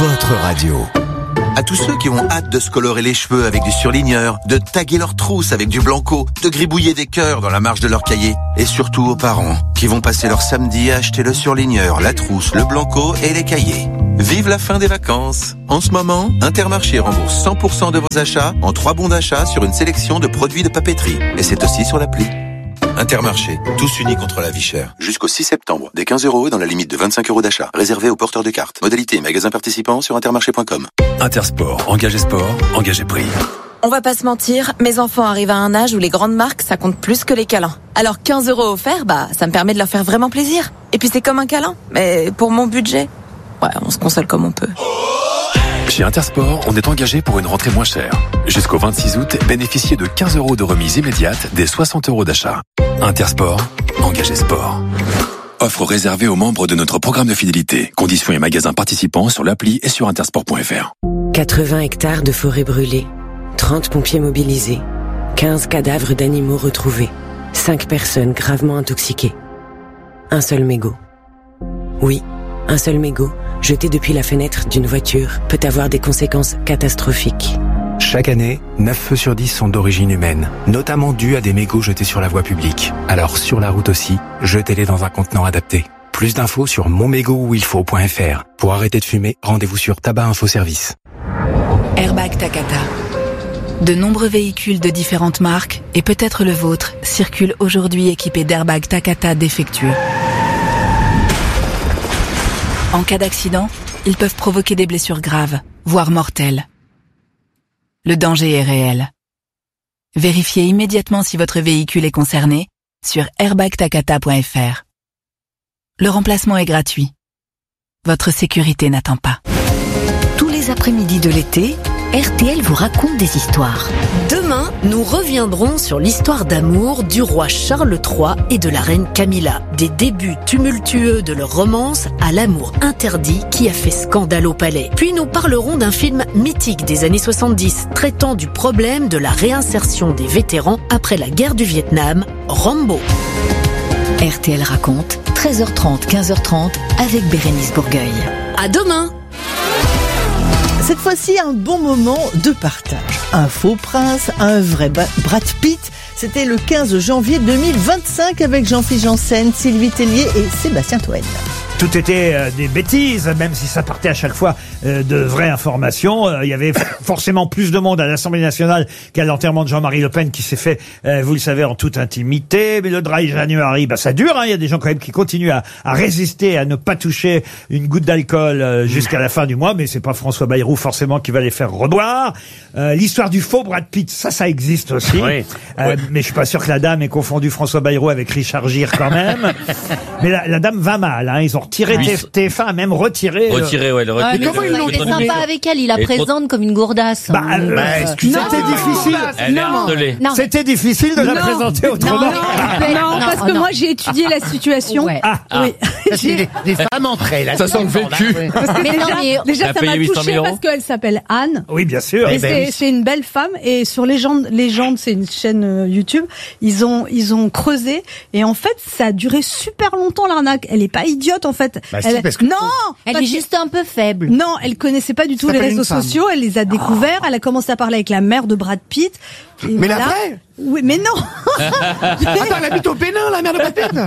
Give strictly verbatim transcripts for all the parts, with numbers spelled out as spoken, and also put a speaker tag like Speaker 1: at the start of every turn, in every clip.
Speaker 1: votre radio.
Speaker 2: À tous ceux qui ont hâte de se colorer les cheveux avec du surligneur, de taguer leurs trousses avec du blanco, de gribouiller des cœurs dans la marge de leur cahier. Et surtout aux parents qui vont passer leur samedi à acheter le surligneur, la trousse, le blanco et les cahiers. Vive la fin des vacances! En ce moment, Intermarché rembourse cent pour cent de vos achats en trois bons d'achat sur une sélection de produits de papeterie. Et c'est aussi sur l'appli. Intermarché, tous unis contre la vie chère. Jusqu'au six septembre, des quinze euros et dans la limite de vingt-cinq euros d'achat. Réservé aux porteurs de cartes. Modalité et magasins participants sur intermarché point com.
Speaker 1: Intersport, engagé sport, engagé prix.
Speaker 3: On va pas se mentir, mes enfants arrivent à un âge où les grandes marques, ça compte plus que les câlins. Alors quinze euros offerts, bah, ça me permet de leur faire vraiment plaisir. Et puis c'est comme un câlin, mais pour mon budget, ouais, on se console comme on peut.
Speaker 1: Chez Intersport, on est engagé pour une rentrée moins chère. Jusqu'au vingt-six août, bénéficiez de quinze euros de remise immédiate des soixante euros d'achat. Intersport, engagé sport. Offre réservée aux membres de notre programme de fidélité. Conditions et magasins participants sur l'appli et sur intersport point f r.
Speaker 4: quatre-vingts hectares de forêt brûlée, trente pompiers mobilisés, quinze cadavres d'animaux retrouvés, cinq personnes gravement intoxiquées. Un seul mégot. Oui, un seul mégot, jeté depuis la fenêtre d'une voiture, peut avoir des conséquences catastrophiques.
Speaker 5: Chaque année, neuf feux sur dix sont d'origine humaine, notamment dus à des mégots jetés sur la voie publique. Alors sur la route aussi, jetez-les dans un contenant adapté. Plus d'infos sur mon mégot où il faut point f r. Pour arrêter de fumer, rendez-vous sur Tabac Info Service.
Speaker 6: Airbag Takata. De nombreux véhicules de différentes marques, et peut-être le vôtre, circulent aujourd'hui équipés d'airbags Takata défectueux. En cas d'accident, ils peuvent provoquer des blessures graves, voire mortelles. Le danger est réel. Vérifiez immédiatement si votre véhicule est concerné sur airbag takata point f r. Le remplacement est gratuit. Votre sécurité n'attend pas.
Speaker 7: Tous les après-midi de l'été, R T L vous raconte des histoires. Demain, nous reviendrons sur l'histoire d'amour du roi Charles trois et de la reine Camilla. Des débuts tumultueux de leur romance à l'amour interdit qui a fait scandale au palais. Puis nous parlerons d'un film mythique des années soixante-dix traitant du problème de la réinsertion des vétérans après la guerre du Vietnam, Rambo. R T L raconte, treize heures trente, quinze heures trente avec Bérénice Bourgueil. À demain!
Speaker 8: Cette fois-ci, un bon moment de partage. Un faux prince, un vrai ba- Brad Pitt. C'était le quinze janvier deux mille vingt-cinq avec Jean-Philippe Janssen, Sylvie Tellier et Sébastien Toen.
Speaker 9: Tout était euh, des bêtises, même si ça partait à chaque fois euh, de vraies informations. Euh, il y avait forcément plus de monde à l'Assemblée nationale qu'à l'enterrement de Jean-Marie Le Pen qui s'est fait, euh, vous le savez, en toute intimité. Mais le dry January, bah, ça dure. Hein. Il y a des gens quand même qui continuent à, à résister, à ne pas toucher une goutte d'alcool euh, jusqu'à la fin du mois. Mais c'est pas François Bayrou forcément qui va les faire reboire. Euh, l'histoire du faux Brad Pitt, ça, ça existe aussi. Oui. Euh, oui. Mais je suis pas sûr que la dame ait confondu François Bayrou avec Richard Gere quand même. Mais la, la dame va mal. Hein. Ils ont retiré oui. T F un, a même retiré.
Speaker 10: Retiré, ouais, le retiré.
Speaker 11: Mais comment ils l'ont été sympa avec elle, il la présente trop... comme une gourdasse.
Speaker 9: Bah, euh, bah excusez, c'était difficile.
Speaker 10: Elle non, est non.
Speaker 9: C'était difficile de non. la présenter autrement.
Speaker 11: Non, non, non, non parce non, que non. moi j'ai étudié la situation. Ouais.
Speaker 9: Ah,
Speaker 11: ah. Oui.
Speaker 12: Ça, c'est des, des femmes entre elles.
Speaker 10: Ça sent le vécu.
Speaker 11: Mais déjà, mais déjà ça m'a touché parce qu'elle s'appelle Anne.
Speaker 9: Oui, bien sûr.
Speaker 11: Et c'est, c'est une belle femme. Et sur Légende, Légende, c'est une chaîne YouTube. Ils ont, ils ont creusé. Et en fait, ça a duré super longtemps l'arnaque. Elle est pas idiote en fait.
Speaker 12: Bah,
Speaker 11: elle,
Speaker 12: si, parce que
Speaker 11: non,
Speaker 12: elle
Speaker 11: est
Speaker 12: juste un peu faible.
Speaker 11: Non, elle connaissait pas du tout les réseaux sociaux. Elle les a découverts. Elle a commencé à parler avec la mère de Brad Pitt.
Speaker 12: Mais voilà. La vraie?
Speaker 11: Oui, mais non.
Speaker 12: Attends, elle habite au Bénin, la mère de Brad Pitt.
Speaker 11: Non,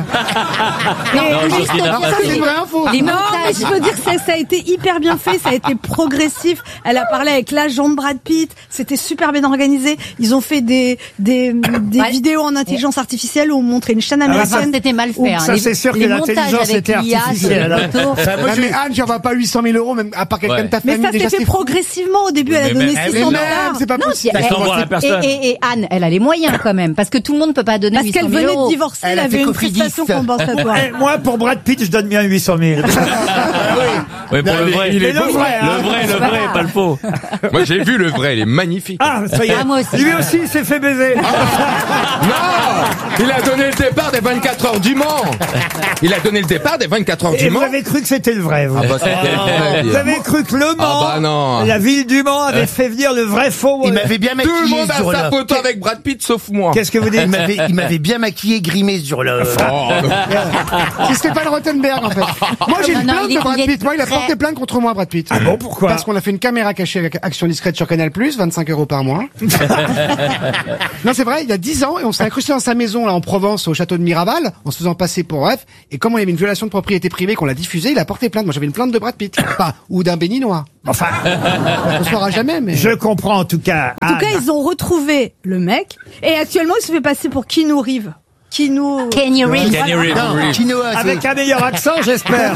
Speaker 11: non, juste ça, c'est une vraie info. Non, mais je veux dire que ça, ça a été hyper bien fait, ça a été progressif. Elle a parlé avec l'agent de Brad Pitt. C'était super bien organisé. Ils ont fait des des, des ouais. vidéos en intelligence artificielle où on montrait une chaîne américaine.
Speaker 12: Ah,
Speaker 11: c'était
Speaker 12: mal fait.
Speaker 9: Hein. Ça, c'est sûr que l'intelligence était artificielle.
Speaker 12: Moi, mais Anne, j'en vois pas huit cent mille euros, même à part quelqu'un de ta famille.
Speaker 11: Mais ça s'est fait progressivement. Au début, elle a donné six cents dollars.
Speaker 12: C'est pas possible.
Speaker 13: Et Anne, elle a les moyens quand même, parce que tout le monde peut pas donner
Speaker 11: parce
Speaker 13: huit cent mille euros.
Speaker 11: Parce qu'elle venait de divorcer, elle, elle avait une prestation compensatoire.
Speaker 9: Moi, pour Brad Pitt, je donne bien huit cent mille.
Speaker 10: Oui, oui pour non, le vrai.
Speaker 9: Il est
Speaker 10: le,
Speaker 9: beau,
Speaker 10: vrai hein. le vrai, le vrai, pas le faux.
Speaker 14: Moi, j'ai vu le vrai, il est magnifique.
Speaker 9: Ah, ça y est. Ah, moi aussi. Lui aussi, il s'est fait baiser.
Speaker 14: Non, il a donné le départ des vingt-quatre heures du Mans. Il a donné le départ des vingt-quatre heures du Mans.
Speaker 9: Et vous avez cru que c'était le vrai, vous.
Speaker 14: Ah bah, c'était
Speaker 9: vous avez cru que le Mans,
Speaker 14: ah bah non.
Speaker 9: la ville du Mans, avait fait venir le vrai faux.
Speaker 12: Il m'avait bien
Speaker 14: Tout le monde a sa en photo avec Brad Pitt, sauf moi.
Speaker 9: Qu'est-ce que vous dites?
Speaker 15: Il m'avait, il m'avait bien maquillé, grimé sur le...
Speaker 14: Oh,
Speaker 12: C'est Stéphane Rothenberg, en fait. Moi, j'ai
Speaker 13: Non,
Speaker 12: une
Speaker 13: non,
Speaker 12: plainte
Speaker 13: il est-
Speaker 12: de Brad
Speaker 13: il est
Speaker 12: Pitt. Moi, il a
Speaker 13: très-
Speaker 12: porté plainte contre moi, Brad Pitt.
Speaker 9: Ah bon, pourquoi?
Speaker 12: Parce qu'on a fait une caméra cachée avec Action Discrète sur Canal+, vingt-cinq euros par mois. Non, c'est vrai, il y a dix ans, et on s'est incrusté dans sa maison, là, en Provence, au château de Miraval, en se faisant passer pour bref. Et comme il y avait une violation de propriété privée qu'on l'a diffusée, il a porté plainte. Moi, j'avais une plainte de Brad Pitt. Enfin, ou d'un béninois.
Speaker 9: Enfin,
Speaker 12: On ne saura jamais, mais...
Speaker 9: je comprends en tout cas.
Speaker 11: En tout
Speaker 9: Anne.
Speaker 11: cas, ils ont retrouvé le mec et actuellement, il se fait passer pour Keanu Reeves. Keanu...
Speaker 13: Kenny Reeves.
Speaker 10: Kenny Reeves,
Speaker 15: Non,
Speaker 10: Reeves.
Speaker 15: Quinoa, c'est-
Speaker 9: Avec un meilleur accent, j'espère.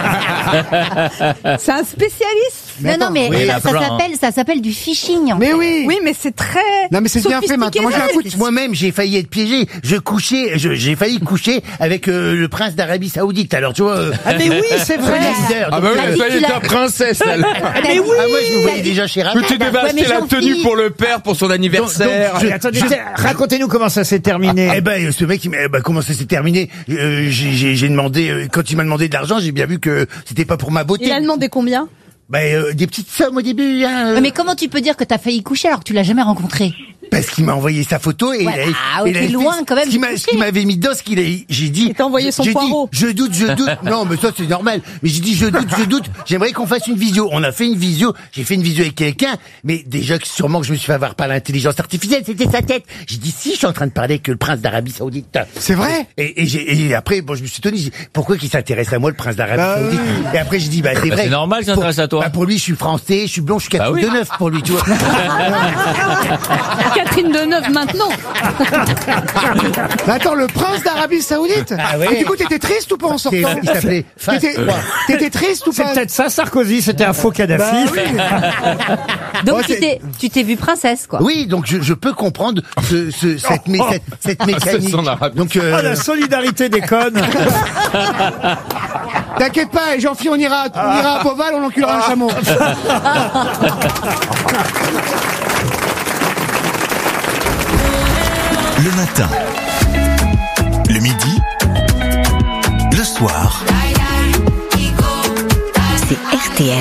Speaker 11: C'est un spécialiste.
Speaker 13: Non, non, mais
Speaker 10: Oui,
Speaker 13: ça,
Speaker 10: la
Speaker 13: ça
Speaker 10: plan.
Speaker 13: s'appelle, ça s'appelle du phishing. en
Speaker 12: Mais
Speaker 13: fait.
Speaker 12: oui.
Speaker 11: Oui, mais c'est très...
Speaker 12: Non, mais c'est bien fait, maintenant. Moi, j'ai un coup de...
Speaker 15: Moi-même, j'ai failli être piégé. Je couchais, je- j'ai failli coucher avec euh, le prince d'Arabie Saoudite. Alors, tu vois. euh,
Speaker 9: Ah mais oui, c'est vrai.
Speaker 15: leader.
Speaker 14: Ah bah
Speaker 13: T'as
Speaker 14: oui,
Speaker 13: dit
Speaker 14: ça y
Speaker 13: qu'il
Speaker 14: est,
Speaker 13: a-
Speaker 14: ta princesse, elle.
Speaker 9: Mais oui.
Speaker 15: Ah, moi, je me voyais
Speaker 13: T'as dit-
Speaker 15: déjà chez
Speaker 14: Mais
Speaker 15: Rachel.
Speaker 14: tu devais
Speaker 13: Ouais, mais
Speaker 14: acheter la
Speaker 13: j'en
Speaker 14: tenue
Speaker 13: prie.
Speaker 14: pour le père pour son anniversaire.
Speaker 15: Donc, donc,
Speaker 9: Mais attendez, t- racontez-nous comment ça s'est terminé.
Speaker 15: Eh ben, ce mec, il m'a- eh ben, comment ça s'est terminé euh, J'ai j'ai- j'ai demandé, euh, quand il m'a demandé de l'argent, j'ai bien vu que c'était pas pour ma beauté.
Speaker 11: Il a demandé combien?
Speaker 15: Ben, euh, des petites sommes au début. Hein, euh,
Speaker 13: Mais comment tu peux dire que t'as failli coucher alors que tu l'as jamais rencontré?
Speaker 15: Parce qu'il m'a envoyé sa photo et
Speaker 13: Ouais,
Speaker 15: il avait,
Speaker 13: ah,
Speaker 15: il
Speaker 13: ok,
Speaker 15: avait fait
Speaker 13: loin, quand même,
Speaker 15: Ce qui
Speaker 13: de
Speaker 15: m'a-
Speaker 13: coucher.
Speaker 15: ce qui m'avait mis d'os, qu'il a, j'ai dit.
Speaker 11: Il t'a envoyé son
Speaker 15: j'ai dit,
Speaker 11: poireau.
Speaker 15: je doute, je doute. Non, mais ça c'est normal. Mais j'ai dit, je doute, je doute. J'aimerais qu'on fasse une visio. On a fait une visio. J'ai fait une visio avec quelqu'un, mais déjà que sûrement que je me suis fait avoir par l'intelligence artificielle. C'était sa tête. J'ai dit, si je suis en train de parler avec le prince d'Arabie Saoudite.
Speaker 12: C'est vrai.
Speaker 15: Et, et, j'ai, et après, bon, je me suis étonné. J'ai dit, pourquoi qu'il s'intéresse à moi, le prince d'Arabie
Speaker 12: Bah
Speaker 15: Saoudite? Et après, j'ai dit, bah c'est
Speaker 10: Bah,
Speaker 15: vrai.
Speaker 10: c'est normal qu'il
Speaker 15: Pour-
Speaker 10: s'intéresse à toi.
Speaker 15: Bah, pour lui, je suis français, je suis blond, je suis
Speaker 10: Bah
Speaker 15: Catherine
Speaker 10: oui.
Speaker 15: Deneuve pour lui, tu vois.
Speaker 11: Catherine Deneuve maintenant.
Speaker 12: Mais attends, le prince d'Arabie Saoudite.
Speaker 15: Ah ouais.
Speaker 12: Et du coup, t'étais triste ou pas en sortant?
Speaker 15: C'est- il s'appelait Fas
Speaker 12: T'étais
Speaker 15: trois.
Speaker 12: t'étais triste ou
Speaker 9: C'est
Speaker 12: pas?
Speaker 9: peut-être ça, Sarkozy, c'était un faux Kadhafi.
Speaker 12: Bah oui.
Speaker 13: Donc
Speaker 15: Oh,
Speaker 13: tu
Speaker 15: c'est-
Speaker 13: t'es, tu t'es vue princesse, quoi.
Speaker 15: Oui, donc je, je peux comprendre ce, ce, cette, mé- cette, cette mécanique.
Speaker 14: son arabe.
Speaker 15: Donc, euh,
Speaker 9: Oh, la solidarité des connes.
Speaker 12: T'inquiète pas, et Jean-Philippe, on ira, on ira à Beauval, on enculera un chameau.
Speaker 16: Le matin, le midi, le soir.
Speaker 7: C'est R T L.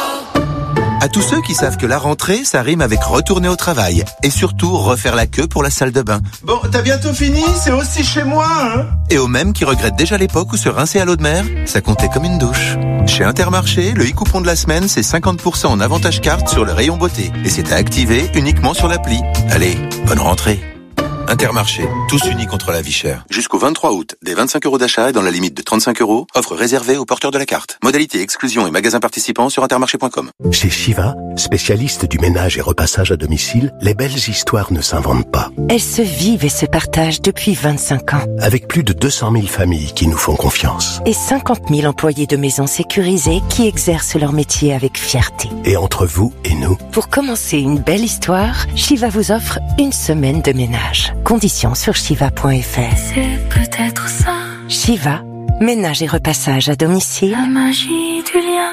Speaker 2: À tous ceux qui savent que la rentrée, ça rime avec retourner au travail. Et surtout, refaire la queue pour la salle de bain.
Speaker 17: Bon, t'as bientôt fini, c'est aussi chez moi, hein.
Speaker 2: Et aux mêmes qui regrettent déjà l'époque où se rincer à l'eau de mer, ça comptait comme une douche. Chez Intermarché, le e-coupon de la semaine, c'est cinquante pour cent en avantage carte sur le rayon beauté. Et c'est à activer uniquement sur l'appli. Allez, bonne rentrée. Intermarché, tous unis contre la vie chère. Jusqu'au vingt-trois août, des vingt-cinq euros d'achat et dans la limite de trente-cinq euros, offre réservée aux porteurs de la carte. Modalité, exclusion et magasins participants sur intermarché point com.
Speaker 16: Chez Shiva, spécialiste du ménage et repassage à domicile, les belles histoires ne s'inventent pas.
Speaker 4: Elles se vivent et se partagent depuis vingt-cinq ans.
Speaker 16: Avec plus de deux cent mille familles qui nous font confiance.
Speaker 4: Et cinquante mille employés de maisons sécurisées qui exercent leur métier avec fierté.
Speaker 16: Et entre vous et nous,
Speaker 4: Pour commencer une belle histoire, Shiva vous offre une semaine de ménage. Conditions sur shiva point f r.
Speaker 18: C'est peut-être ça,
Speaker 4: Shiva, ménage et repassage à domicile.
Speaker 18: la magie du lien.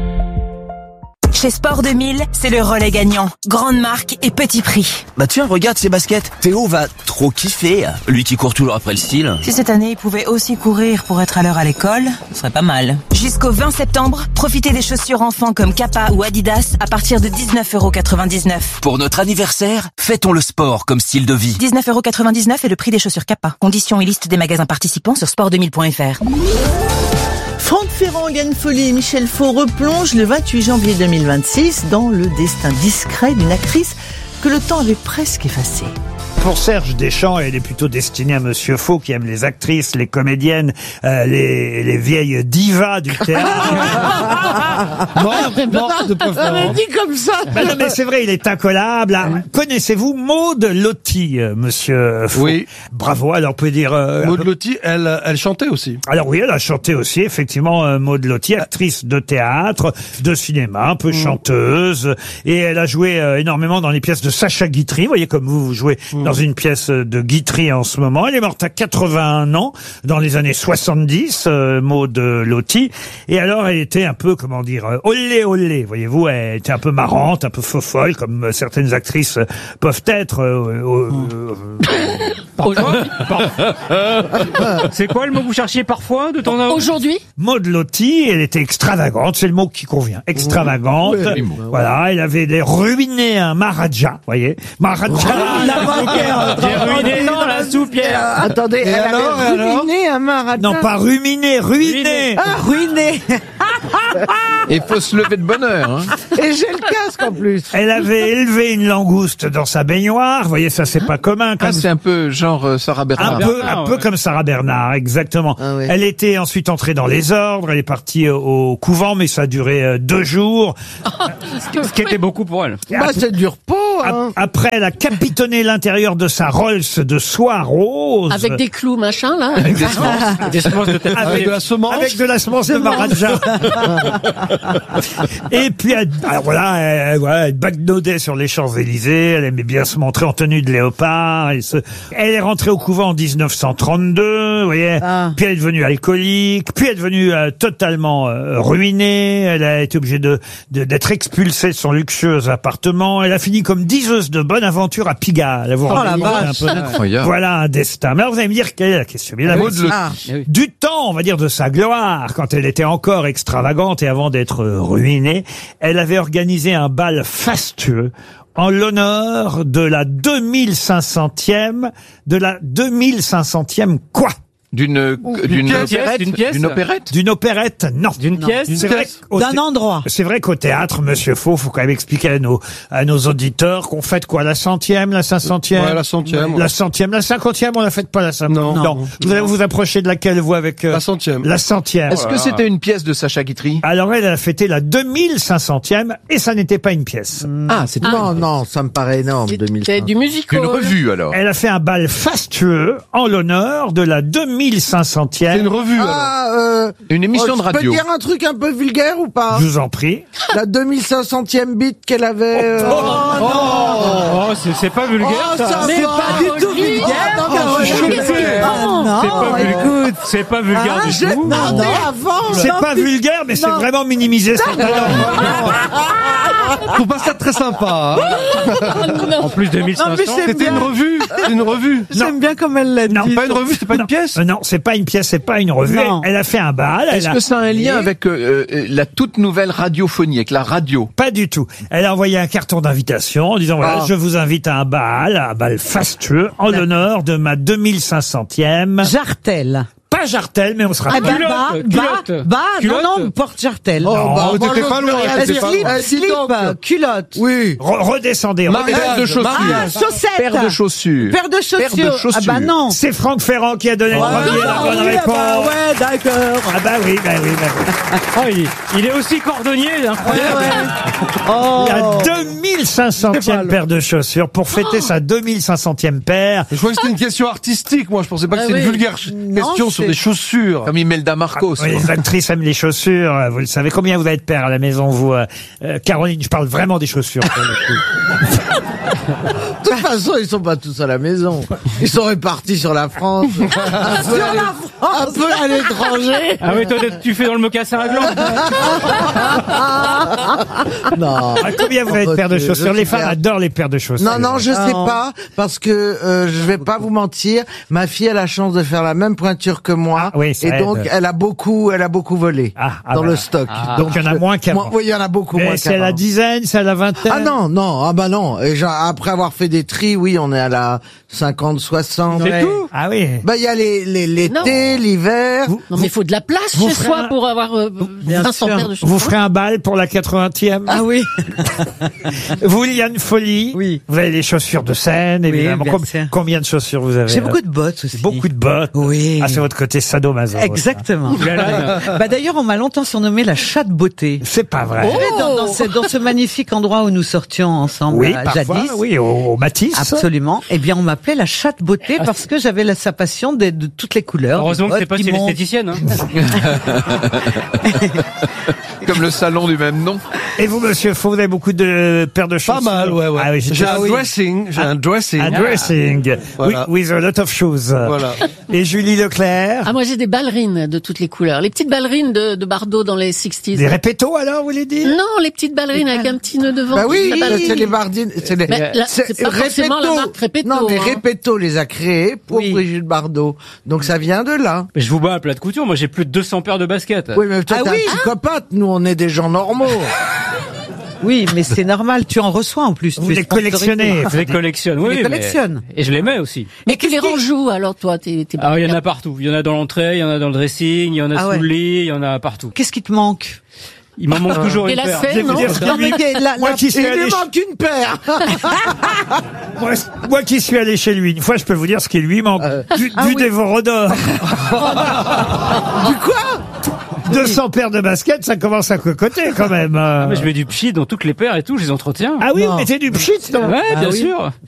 Speaker 19: Chez Sport deux mille, c'est le relais gagnant. Grande marque et petit prix.
Speaker 20: Bah tiens, regarde ces baskets. Théo va trop kiffer. Lui qui court toujours après le style.
Speaker 19: Si cette année, il pouvait aussi courir pour être à l'heure à l'école, ce serait pas mal. Jusqu'au vingt septembre, profitez des chaussures enfants comme Kappa ou Adidas à partir de dix-neuf euros quatre-vingt-dix-neuf.
Speaker 20: Pour notre anniversaire, fêtons le sport comme style de vie.
Speaker 19: dix-neuf euros quatre-vingt-dix-neuf est le prix des chaussures Kappa. Conditions et liste des magasins participants sur sport deux mille point f r.
Speaker 8: Franck Ferrand gagne folie et Michel Faux replonge le vingt-huit janvier deux mille vingt-six dans le destin discret d'une actrice que le temps avait presque effacée.
Speaker 9: Pour Serge Deschamps, elle est plutôt destinée à Monsieur Faux, qui aime les actrices, les comédiennes, euh, les, les vieilles divas du théâtre. Morte, morte de préférence.
Speaker 12: dit comme ça.
Speaker 9: Bah non, mais c'est vrai, il est incollable. hein. Connaissez-vous Maud Lottie, euh, Monsieur Faux?
Speaker 21: Oui.
Speaker 9: Bravo. Alors, on peut dire. Euh,
Speaker 21: Maud Lottie, elle, elle chantait aussi.
Speaker 9: Alors oui, elle a chanté aussi, effectivement, euh, Maud Lottie, actrice de théâtre, de cinéma, un peu chanteuse, et elle a joué euh, énormément dans les pièces de Sacha Guitry. Vous voyez comme vous, vous jouez dans une pièce de Guitry en ce moment. Elle est morte à quatre-vingt-un ans, dans les années soixante-dix, euh, Maud Lottie. Et alors, elle était un peu, comment dire, euh, olé olé, voyez-vous, elle était un peu marrante, un peu fofolle, comme euh, certaines actrices euh, peuvent être. euh, euh, euh,
Speaker 3: C'est quoi le mot que vous cherchiez parfois de ton âge?
Speaker 22: Aujourd'hui?
Speaker 9: Maud Lottie, elle était extravagante, c'est le mot qui convient. Extravagante.
Speaker 21: Oui, oui,
Speaker 9: Voilà, elle avait des- ruiné un Maharaja, vous voyez. Maharaja.
Speaker 3: J'ai ruiné non la soupière.
Speaker 8: Attendez,
Speaker 21: Et
Speaker 8: elle
Speaker 21: alors,
Speaker 8: avait
Speaker 21: et alors
Speaker 8: ruiné un marathon.
Speaker 9: Non, pas ruminé, ruiné.
Speaker 8: Ah, ruiné.
Speaker 14: Il faut se lever de bonne heure. Hein.
Speaker 8: Et j'ai le casque en plus.
Speaker 9: Elle avait élevé une langouste dans sa baignoire. Vous voyez, ça c'est pas commun. Comme
Speaker 14: Ah, c'est un peu genre euh, Sarah
Speaker 9: un
Speaker 14: Bernard.
Speaker 9: peu,
Speaker 3: Bernard,
Speaker 9: un
Speaker 3: ouais.
Speaker 9: peu comme Sarah Bernard, exactement.
Speaker 8: Ah ouais.
Speaker 9: Elle était ensuite entrée dans les ordres. Elle est partie au, au couvent, mais ça a duré euh, deux jours.
Speaker 3: Ce qui était beaucoup pour elle.
Speaker 8: Bah, c'est du repos,
Speaker 9: Ap-
Speaker 8: hein.
Speaker 9: Après, elle a capitonné l'intérieur de sa Rolls de soie rose.
Speaker 22: Avec des clous, machin, là.
Speaker 14: Avec des semences.
Speaker 3: Des semences de tête.
Speaker 21: Avec de la semence.
Speaker 9: Avec de la semence de Maharaja. Et puis, elle, alors voilà, elle, voilà, elle bagnaudait sur les Champs-Élysées. Elle aimait bien se montrer en tenue de léopard. Elle, se- elle est rentrée au couvent en dix-neuf cent trente-deux, vous voyez.
Speaker 8: Ah.
Speaker 9: Puis elle est devenue alcoolique. Puis elle est devenue euh, totalement euh, ruinée. Elle a été obligée de, de- d'être expulsée de son luxueux appartement. Elle a fini comme diseuse de bonne aventure à Pigalle. Vous vous
Speaker 8: Oh,
Speaker 9: rendez
Speaker 8: la
Speaker 9: compte
Speaker 8: vache.
Speaker 9: un peu
Speaker 14: Incroyable.
Speaker 9: Voilà un destin. Mais alors vous allez me dire quelle est la question? Bien, la
Speaker 14: Maud
Speaker 9: voici.
Speaker 14: Le-
Speaker 8: Ah.
Speaker 9: Du temps, on va dire, de sa gloire, quand elle était encore extravagante et avant d'être euh, ruinée, elle avait organisé un bal fastueux en l'honneur de la deux mille cinq centième, de la deux mille cinq centième quoi?
Speaker 14: D'une d'une
Speaker 3: pièce,
Speaker 14: opérette,
Speaker 3: d'une pièce
Speaker 14: d'une opérette.
Speaker 9: D'une opérette, non.
Speaker 3: D'une pièce.
Speaker 9: C'est vrai qu'au
Speaker 8: D'un
Speaker 9: thé-
Speaker 8: endroit.
Speaker 9: C'est vrai qu'au théâtre, Monsieur Faux, faut quand même expliquer à nos, à nos auditeurs qu'on fête quoi? La centième, la cinq centième?
Speaker 21: Ouais, la centième, ouais.
Speaker 9: La centième, la cinquantième, on la fête pas la cinquantième.
Speaker 21: Non.
Speaker 9: non. Vous allez vous approcher de laquelle, vous, avec, euh,
Speaker 21: La centième.
Speaker 9: la centième.
Speaker 14: Est-ce que c'était une pièce de Sacha Guitry?
Speaker 9: Alors elle a fêté la deux mille cinq centième et ça n'était pas une pièce.
Speaker 14: Ah, c'est
Speaker 22: Ah.
Speaker 8: Non, non, ça me paraît énorme, deux mille.
Speaker 22: C'est du musical.
Speaker 14: une revue alors.
Speaker 9: Elle a fait un bal fastueux en l'honneur de la deux mille cinq centième.
Speaker 21: C'est une revue alors.
Speaker 8: Ah, euh,
Speaker 14: Une émission
Speaker 8: oh,
Speaker 14: de
Speaker 8: je peux
Speaker 14: radio.
Speaker 8: dire un truc un peu vulgaire ou pas?
Speaker 9: Je vous en prie.
Speaker 8: La deux mille cinq centième bite qu'elle avait. euh,
Speaker 3: Oh, c'est c'est pas vulgaire
Speaker 8: Oh,
Speaker 3: ça.
Speaker 8: ça
Speaker 22: Mais
Speaker 8: va.
Speaker 22: pas du tout vulgaire.
Speaker 8: non,
Speaker 22: quand
Speaker 8: je
Speaker 22: même.
Speaker 8: suis
Speaker 22: Qu'est-ce
Speaker 8: choqué.
Speaker 22: que-
Speaker 8: Ah, non,
Speaker 3: C'est pas vulgaire.
Speaker 8: écoute.
Speaker 3: C'est pas vulgaire
Speaker 8: Ah,
Speaker 3: du
Speaker 8: j'ai
Speaker 3: tout.
Speaker 8: demandé avant.
Speaker 9: C'est
Speaker 8: non,
Speaker 9: pas
Speaker 8: tu-
Speaker 9: vulgaire, mais c'est
Speaker 8: non.
Speaker 9: vraiment minimisé son talent.
Speaker 21: Je trouve pas ça très sympa. hein.
Speaker 3: En plus de mille cinq
Speaker 8: Non, mais
Speaker 3: cents.
Speaker 8: c'est
Speaker 21: C'était
Speaker 8: bien.
Speaker 21: une revue. C'est une revue.
Speaker 8: J'aime bien comme elle l'a dit.
Speaker 9: Non,
Speaker 21: Pas une revue, c'est pas une pièce.
Speaker 9: Euh, non, c'est pas une pièce, c'est pas une revue.
Speaker 8: Non.
Speaker 9: Elle, elle a fait un bal. Elle
Speaker 14: Est-ce
Speaker 9: a...
Speaker 14: que ça a un lien avec euh, euh, la toute nouvelle radiophonie, avec la radio?
Speaker 9: Pas du tout. Elle a envoyé un carton d'invitation en disant voilà,
Speaker 8: Ah.
Speaker 9: je vous invite à un bal, un bal fastueux en l'honneur de ma deux mille cinq centième.
Speaker 8: Jartel.
Speaker 9: Pas Jartel, mais on sera
Speaker 8: Ah, bah,
Speaker 3: Culotte,
Speaker 8: bah,
Speaker 3: culotte.
Speaker 8: bah, bah,
Speaker 3: Culotte.
Speaker 8: non, non, porte Jartel.
Speaker 21: Oh, bah,
Speaker 8: moi,
Speaker 21: t'étais
Speaker 8: je
Speaker 21: pas
Speaker 8: peux
Speaker 21: loin,
Speaker 8: rien
Speaker 21: t'étais
Speaker 8: dire.
Speaker 21: pas
Speaker 8: Slip,
Speaker 21: loin.
Speaker 8: euh, slip, euh, culotte.
Speaker 21: Oui.
Speaker 9: Re- redescendez.
Speaker 21: Mariage.
Speaker 9: redescendez.
Speaker 14: Paire de chaussures.
Speaker 8: Ah, chaussettes.
Speaker 14: Paire de chaussures.
Speaker 8: Paire de chaussures.
Speaker 14: Paire de chaussures.
Speaker 8: Ah bah non.
Speaker 9: C'est Franck Ferrand qui a donné le
Speaker 8: Ah,
Speaker 9: premier la bonne
Speaker 8: oui, ah
Speaker 9: réponse.
Speaker 8: bah ouais, d'accord.
Speaker 9: Ah bah oui, bah oui, bah oui.
Speaker 3: Ah, il, il est aussi cordonnier, incroyable.
Speaker 8: Oh.
Speaker 9: La deux mille cinq centième paire de chaussures pour fêter sa deux mille cinq centième paire.
Speaker 21: Je croyais que c'était une question artistique. Moi, je pensais pas que
Speaker 22: Ah
Speaker 21: c'était une
Speaker 22: oui.
Speaker 21: vulgaire
Speaker 8: Non,
Speaker 21: question sur
Speaker 8: c'est-
Speaker 21: des chaussures.
Speaker 14: Comme Imelda Marcos.
Speaker 9: Oui, les actrices aiment les chaussures, euh, vous le savez. Combien vous avez de paires à la maison, vous, euh, euh, Caroline? Je parle vraiment des chaussures. pour le coup.
Speaker 8: De toute façon, ils sont pas tous à la maison. Ils sont répartis sur la France. Un peu à l'é- un peu à l'étranger.
Speaker 3: Ah oui, toi, tu fais dans le mocassin à gland.
Speaker 8: Non.
Speaker 9: Ah, combien vous avez de paires de
Speaker 8: Je
Speaker 9: chaussures?
Speaker 8: suis
Speaker 9: Les femmes
Speaker 8: fier.
Speaker 9: adorent les paires de chaussures.
Speaker 8: Non, non, je sais pas, parce que euh, je vais pas vous mentir. Ma fille a la chance de faire la même pointure que moi,
Speaker 9: Ah, oui, ça
Speaker 8: et donc
Speaker 9: aide.
Speaker 8: elle a beaucoup, elle a beaucoup volé
Speaker 9: Ah, ah,
Speaker 8: dans
Speaker 9: voilà.
Speaker 8: le stock.
Speaker 9: Donc il y en a moins qu'avant.
Speaker 8: Moi, oui, il y en a beaucoup
Speaker 9: Mais
Speaker 8: moins
Speaker 9: c'est à
Speaker 8: qu'avant.
Speaker 9: la dizaine, c'est à la vingtaine.
Speaker 8: Ah non, non, ah bah non. Et genre, après avoir fait des tris, oui, on est à la cinquante, soixante.
Speaker 3: C'est tout.
Speaker 9: Ah oui.
Speaker 8: Bah il y a les les l'été, l'hiver.
Speaker 22: Non, mais il faut de la place
Speaker 9: vous
Speaker 22: chez
Speaker 9: ferez
Speaker 22: soi
Speaker 9: un-
Speaker 22: pour avoir euh,
Speaker 8: Bien
Speaker 22: cinq cents
Speaker 8: sûr.
Speaker 22: paires de chaussures.
Speaker 9: Vous ferez un bal pour la quatre-vingtième.
Speaker 8: Ah oui.
Speaker 9: Vous, Liane Folie.
Speaker 8: Oui.
Speaker 9: Vous avez les chaussures de scène, évidemment.
Speaker 8: bien
Speaker 9: Com-
Speaker 8: sûr.
Speaker 9: combien de chaussures vous avez?
Speaker 8: J'ai
Speaker 9: euh,
Speaker 8: beaucoup de bottes aussi.
Speaker 9: Beaucoup de bottes.
Speaker 8: Oui.
Speaker 9: Ah, c'est votre côté sadomaso.
Speaker 8: Exactement.
Speaker 3: Là,
Speaker 8: Bah d'ailleurs, on m'a longtemps surnommé la chatte beauté.
Speaker 9: C'est pas vrai.
Speaker 8: Vous savez, dans, dans ce, dans ce magnifique endroit où nous sortions ensemble
Speaker 9: Oui,
Speaker 8: euh,
Speaker 9: parfois,
Speaker 8: jadis.
Speaker 9: oui, au, au Matisse.
Speaker 8: Absolument. Eh bien, on m'appelait la chatte beauté parce que j'avais la, sa passion de, de toutes les couleurs.
Speaker 3: heureusement
Speaker 8: des
Speaker 3: que c'est
Speaker 8: bottes
Speaker 3: pas
Speaker 8: qui
Speaker 3: si
Speaker 8: montent.
Speaker 3: l'esthéticienne. Hein.
Speaker 14: Comme le salon du même nom.
Speaker 9: Et vous, monsieur Faux, vous avez beaucoup de paires de chaussures?
Speaker 21: Pas mal, ouais, ouais.
Speaker 9: Ah oui,
Speaker 21: j'ai
Speaker 9: ah
Speaker 21: un
Speaker 9: oui.
Speaker 21: dressing, j'ai un dressing.
Speaker 9: Un dressing.
Speaker 21: Voilà.
Speaker 9: With, with a lot of shoes.
Speaker 21: Voilà.
Speaker 9: Et Julie Leclerc?
Speaker 22: Ah, moi, j'ai des ballerines de toutes les couleurs. Les petites ballerines de, de Bardot dans les sixties.
Speaker 9: Des répétos, alors, vous voulez dire?
Speaker 22: Non, les petites ballerines avec un petit nœud devant.
Speaker 1: Bah oui,
Speaker 22: La ballerine.
Speaker 1: c'est les Bardines, c'est les,
Speaker 22: Mais là, c'est pas forcément la marque Repetto,
Speaker 1: Non, mais
Speaker 22: hein.
Speaker 1: Repetto les a créés pour Brigitte Bardot. Donc ça vient de là.
Speaker 3: Mais je vous bats à plat de couture, moi j'ai plus de deux cents paires de baskets.
Speaker 1: Oui, mais toi,
Speaker 8: Ah
Speaker 1: t'es
Speaker 8: oui.
Speaker 1: un psychopathe. Nous, on est des gens normaux.
Speaker 8: Oui, mais c'est normal, tu en reçois en plus.
Speaker 9: Vous
Speaker 8: tu es
Speaker 9: les collectionnez.
Speaker 8: sponsorisé.
Speaker 3: Je les collectionne, oui.
Speaker 8: les
Speaker 3: mais-
Speaker 8: collectionnes.
Speaker 3: Et je les mets aussi.
Speaker 22: Mais tu les ranges où, alors, toi, t'es, t'es
Speaker 3: Alors il y en a partout. Il y en a dans l'entrée, il y en a dans le dressing, il y en a
Speaker 8: Ah
Speaker 3: sous
Speaker 8: ouais.
Speaker 3: le lit, il y en a partout.
Speaker 8: Qu'est-ce qui te manque?
Speaker 3: Il m'en manque toujours
Speaker 22: Et
Speaker 3: une
Speaker 22: la
Speaker 3: paire.
Speaker 22: scène,
Speaker 9: Je vais vous
Speaker 22: non
Speaker 9: dire ce que
Speaker 8: Non,
Speaker 9: lui-
Speaker 8: mais la-
Speaker 9: moi
Speaker 8: la-
Speaker 9: qui suis
Speaker 1: Il
Speaker 9: allé
Speaker 1: lui
Speaker 9: chez-
Speaker 1: manque une paire.
Speaker 9: moi, moi qui suis allé chez lui une fois, je peux vous dire ce qui lui manque. Du,
Speaker 8: Ah
Speaker 9: du
Speaker 8: oui.
Speaker 9: Dévorodor.
Speaker 1: Du quoi?
Speaker 9: deux cents paires de baskets, ça commence à cocoter quand même.
Speaker 3: Ah, mais je mets du pchit dans toutes les paires et tout, je les entretiens.
Speaker 9: Ah oui,
Speaker 1: Non.
Speaker 9: vous mettez du pchit, non?
Speaker 3: Ouais,
Speaker 1: Ah
Speaker 3: bien
Speaker 1: oui.
Speaker 3: sûr.